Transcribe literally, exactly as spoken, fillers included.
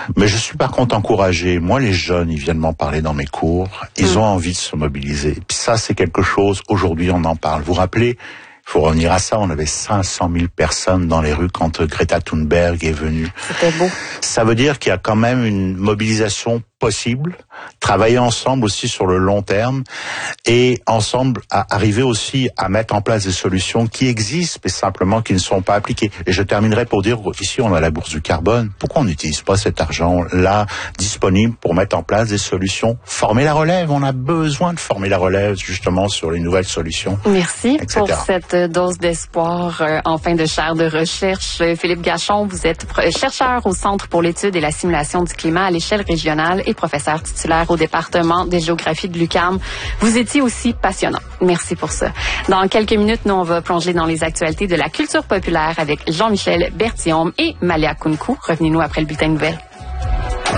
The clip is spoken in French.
Mais je suis par contre encouragé. Moi, les jeunes, ils viennent m'en parler dans mes cours. Ils mmh. ont envie de se mobiliser. Puis ça, c'est quelque chose, aujourd'hui, on en parle. Vous vous rappelez, il faut revenir à ça, on avait cinq cent mille personnes dans les rues quand Greta Thunberg est venue. C'était beau. Ça veut dire qu'il y a quand même une mobilisation possible, travailler ensemble aussi sur le long terme et ensemble à arriver aussi à mettre en place des solutions qui existent mais simplement qui ne sont pas appliquées. Et je terminerai pour dire ici on a la bourse du carbone. Pourquoi on n'utilise pas cet argent-là disponible pour mettre en place des solutions, former la relève? On a besoin de former la relève justement sur les nouvelles solutions. Merci et cetera pour cette dose d'espoir euh, en fin de chaire de recherche. Philippe Gachon, vous êtes chercheur au Centre pour l'étude et la simulation du climat à l'échelle régionale et professeur titulaire au département de géographie de l'U Q A M. Vous étiez aussi passionnant. Merci pour ça. Dans quelques minutes, nous, on va plonger dans les actualités de la culture populaire avec Jean-Michel Berthiaume et Malia Kounkou. Revenez-nous après le bulletin de nouvelles.